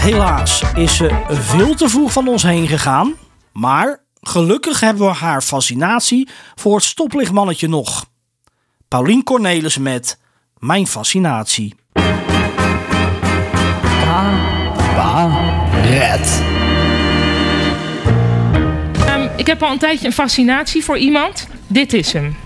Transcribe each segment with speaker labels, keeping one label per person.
Speaker 1: Helaas is ze veel te vroeg van ons heen gegaan. Maar gelukkig hebben we haar fascinatie voor het stoplichtmannetje nog. Paulien Cornelis met Mijn Fascinatie.
Speaker 2: Cabaret.
Speaker 3: Ik heb al een tijdje een fascinatie voor iemand. Dit is hem.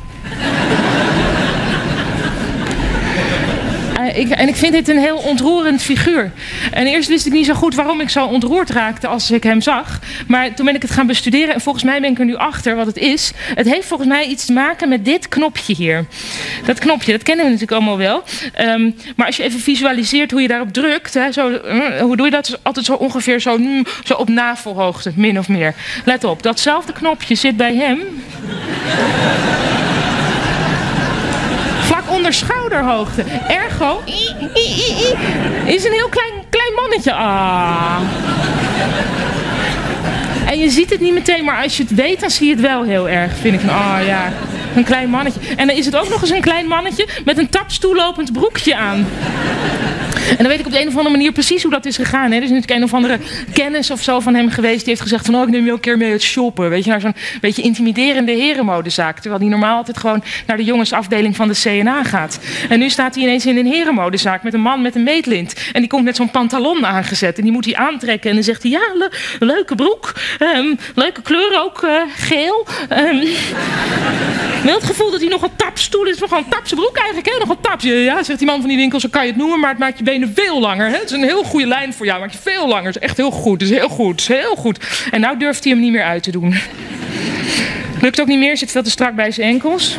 Speaker 3: Ik vind dit een heel ontroerend figuur. En eerst wist ik niet zo goed waarom ik zo ontroerd raakte als ik hem zag. Maar toen ben ik het gaan bestuderen en volgens mij ben ik er nu achter wat het is. Het heeft volgens mij iets te maken met dit knopje hier. Dat knopje, dat kennen we natuurlijk allemaal wel. Maar als je even visualiseert hoe je daarop drukt. Hè, hoe doe je dat? Altijd zo ongeveer zo op navelhoogte, min of meer. Let op, datzelfde knopje zit bij hem... vlak onder schouderhoogte. Ergo... is een heel klein mannetje. En je ziet het niet meteen, maar als je het weet, dan zie je het wel heel erg. Vind ik ja, een klein mannetje. En dan is het ook nog eens een klein mannetje met een tapstoellopend broekje aan. En dan weet ik op de een of andere manier precies hoe dat is gegaan. Hè. Er is natuurlijk een of andere kennis of zo van hem geweest. Die heeft gezegd van, ik neem je een keer mee uit shoppen. Weet je, naar zo'n beetje intimiderende herenmodezaak. Terwijl hij normaal altijd gewoon naar de jongensafdeling van de CNA gaat. En nu staat hij ineens in een herenmodezaak met een man met een meetlint. En die komt met zo'n pantalon aangezet. En die moet hij aantrekken. En dan zegt hij, ja, leuke broek. Leuke kleur ook, geel. Met het gevoel dat hij nogal tapstoel is. Nogal een tapse broek eigenlijk, hè? Nogal taps. Ja, zegt die man van die winkel, zo kan je het noemen. Maar het maakt je benen veel langer. Hè? Het is een heel goede lijn voor jou. Het maakt je veel langer. Het is echt heel goed. Het is heel goed. Het is heel goed. En nou durft hij hem niet meer uit te doen. Lukt ook niet meer. Zit veel te strak bij zijn enkels.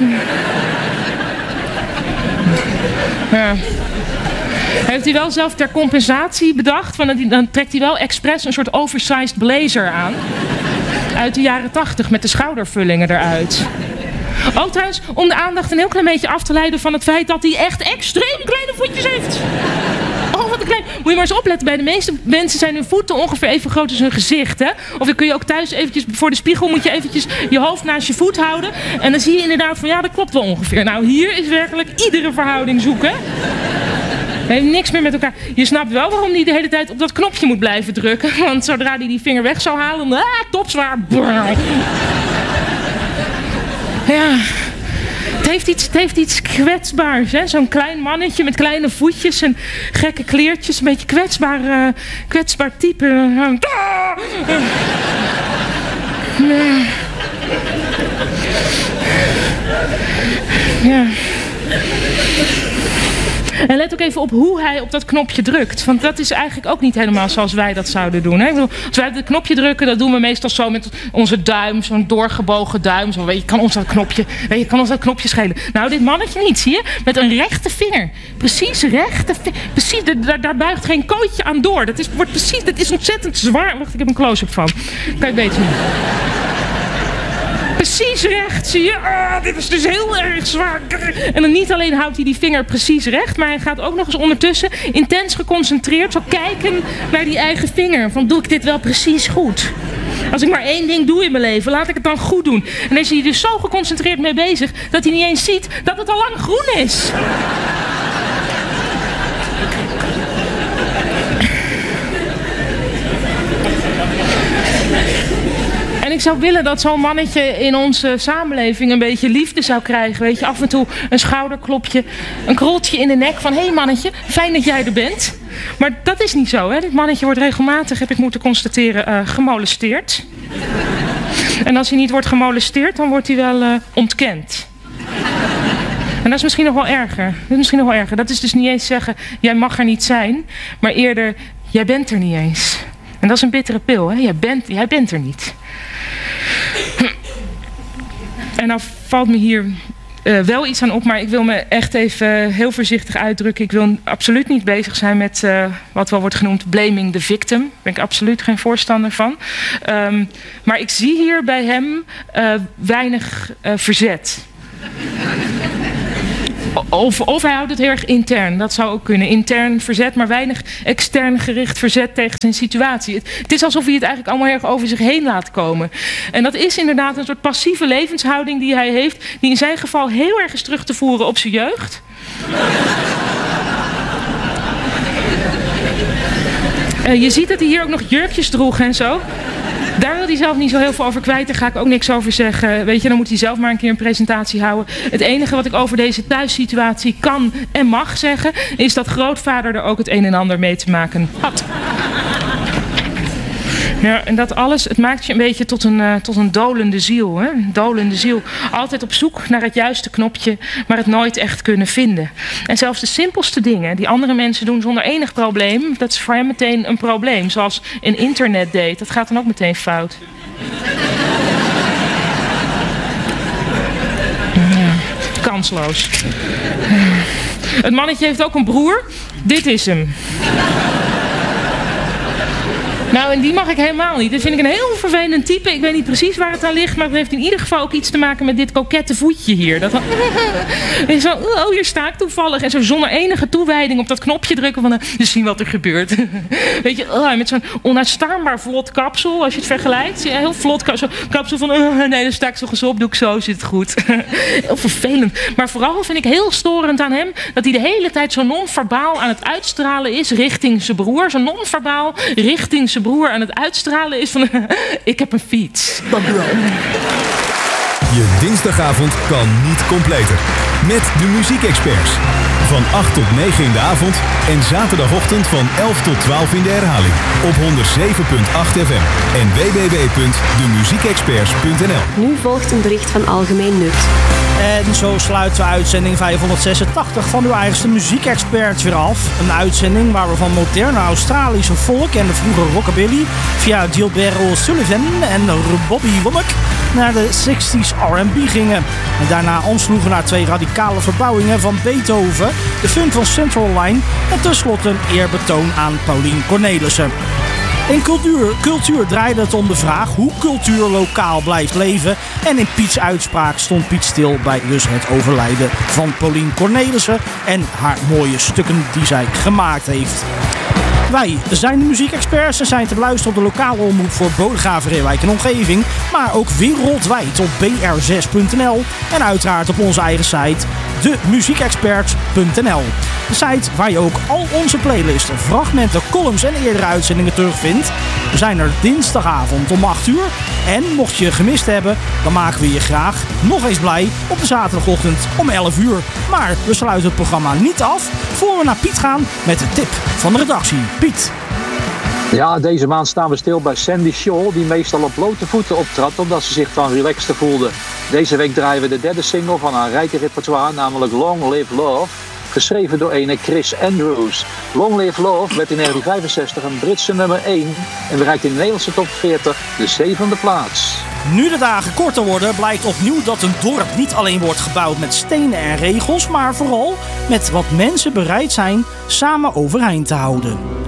Speaker 3: Ja. Heeft hij wel zelf ter compensatie bedacht. Dan trekt hij wel expres een soort oversized blazer aan. Uit de jaren 80 met de schoudervullingen eruit. Ook trouwens om de aandacht een heel klein beetje af te leiden van het feit dat hij echt extreem kleine voetjes heeft. Oh, wat een klein. Moet je maar eens opletten. Bij de meeste mensen zijn hun voeten ongeveer even groot als hun gezicht. Hè? Of dan kun je ook thuis eventjes voor de spiegel moet je eventjes je hoofd naast je voet houden. En dan zie je inderdaad van ja, dat klopt wel ongeveer. Nou, hier is werkelijk iedere verhouding zoeken. Heeft niks meer met elkaar. Je snapt wel waarom hij de hele tijd op dat knopje moet blijven drukken. Want zodra hij die vinger weg zou halen, dan topzwaar. Ja, het heeft iets kwetsbaars, hè? Zo'n klein mannetje met kleine voetjes en gekke kleertjes. Een beetje kwetsbaar type. Ja. En let ook even op hoe hij op dat knopje drukt. Want dat is eigenlijk ook niet helemaal zoals wij dat zouden doen. Hè? Ik bedoel, als wij het knopje drukken, dat doen we meestal zo met onze duim. Zo'n doorgebogen duim. Zo, kan ons dat knopje schelen. Nou, dit mannetje niet, zie je? Met een rechte vinger. Precies rechte vinger. Precies, daar buigt geen kootje aan door. Dat is ontzettend zwaar. Wacht, ik heb een close-up van. Kan je beter zien. Precies recht, zie je? Dit is dus heel erg zwaar. En dan niet alleen houdt hij die vinger precies recht, maar hij gaat ook nog eens ondertussen intens geconcentreerd zo kijken naar die eigen vinger. Van, doe ik dit wel precies goed? Als ik maar één ding doe in mijn leven, laat ik het dan goed doen. En dan is hij dus zo geconcentreerd mee bezig dat hij niet eens ziet dat het al lang groen is. En ik zou willen dat zo'n mannetje in onze samenleving een beetje liefde zou krijgen. Weet je, af en toe een schouderklopje, een kroltje in de nek van... hé mannetje, fijn dat jij er bent. Maar dat is niet zo, hè. Dit mannetje wordt regelmatig, heb ik moeten constateren, gemolesteerd. En als hij niet wordt gemolesteerd, dan wordt hij wel ontkend. En dat is misschien nog wel erger. Dat is dus niet eens zeggen, jij mag er niet zijn. Maar eerder, jij bent er niet eens. En dat is een bittere pil, hè. Jij bent er niet. En nou valt me hier wel iets aan op, maar ik wil me echt even heel voorzichtig uitdrukken. Ik wil absoluut niet bezig zijn met wat wel wordt genoemd blaming the victim. Daar ben ik absoluut geen voorstander van. Maar ik zie hier bij hem weinig verzet. Of hij houdt het heel erg intern. Dat zou ook kunnen. Intern verzet, maar weinig extern gericht verzet tegen zijn situatie. Het is alsof hij het eigenlijk allemaal erg over zich heen laat komen. En dat is inderdaad een soort passieve levenshouding die hij heeft. Die in zijn geval heel erg is terug te voeren op zijn jeugd. Je ziet dat hij hier ook nog jurkjes droeg en zo. Daar wil hij zelf niet zo heel veel over kwijt. Daar ga ik ook niks over zeggen. Weet je, dan moet hij zelf maar een keer een presentatie houden. Het enige wat ik over deze thuissituatie kan en mag zeggen, is dat grootvader er ook het een en ander mee te maken had. Ja, en dat alles, het maakt je een beetje tot een dolende ziel. Hè? Een dolende ziel. Altijd op zoek naar het juiste knopje, maar het nooit echt kunnen vinden. En zelfs de simpelste dingen die andere mensen doen zonder enig probleem, dat is voor hem meteen een probleem. Zoals een internetdate, dat gaat dan ook meteen fout. Ja, kansloos. Het mannetje heeft ook een broer. Dit is hem. Nou, en die mag ik helemaal niet. Dat vind ik een heel vervelend type. Ik weet niet precies waar het aan ligt, maar het heeft in ieder geval ook iets te maken met dit kokette voetje hier. Dat is zo, oh, hier sta ik toevallig. En zo zonder enige toewijding op dat knopje drukken van, zien wat er gebeurt. Weet je, met zo'n onuitstaanbaar vlot kapsel, als je het vergelijkt. Ja, heel vlot kapsel van, nee, dan sta ik zo gezond op, doe ik zo, zit het goed. Heel vervelend. Maar vooral vind ik heel storend aan hem, dat hij de hele tijd zo non-verbaal aan het uitstralen is richting zijn broer. Zo non-verbaal richting zijn broer aan het uitstralen is van ik heb een fiets. Dank u wel.
Speaker 2: Je dinsdagavond kan niet completer. Met de muziekexperts. Van 8 tot 9 in de avond en zaterdagochtend van 11 tot 12 in de herhaling. Op 107.8 FM en www.demuziekexperts.nl.
Speaker 4: Nu volgt een bericht van algemeen nut.
Speaker 1: En zo sluiten we uitzending 586 van uw eigenste muziekexperts weer af. Een uitzending waar we van moderne Australische folk en de vroege rockabilly via Gilbert O'Sullivan en Bobby Womack naar de 60s R&B gingen. En daarna omsloegen naar 2 radicale verbouwingen van Beethoven, de funk van Central Line en tenslotte een eerbetoon aan Paulien Cornelissen. In cultuur draaide het om de vraag hoe cultuur lokaal blijft leven. En in Piet's uitspraak stond Piet stil bij dus het overlijden van Paulien Cornelissen en haar mooie stukken die zij gemaakt heeft. Wij zijn de muziekexperts en zijn te beluisteren op de lokale omroep voor Bodegraven, Reeuwijk en omgeving. Maar ook wereldwijd op br6.nl en uiteraard op onze eigen site demuziekexperts.nl. De site waar je ook al onze playlisten, fragmenten, columns en eerdere uitzendingen terugvindt. We zijn er dinsdagavond om 8 uur. En mocht je gemist hebben, dan maken we je graag nog eens blij op de zaterdagochtend om 11 uur. Maar we sluiten het programma niet af voor we naar Piet gaan met de tip van de redactie. Piet.
Speaker 5: Ja, deze maand staan we stil bij Sandy Shaw, die meestal op blote voeten optrad omdat ze zich dan relaxter voelde. Deze week draaien we de derde single van haar rijke repertoire, namelijk Long Live Love, geschreven door ene Chris Andrews. Long Live Love werd in 1965 een Britse nummer 1 en bereikt in de Nederlandse top 40 de 7e plaats.
Speaker 1: Nu de dagen korter worden, blijkt opnieuw dat een dorp niet alleen wordt gebouwd met stenen en regels, maar vooral met wat mensen bereid zijn samen overeind te houden.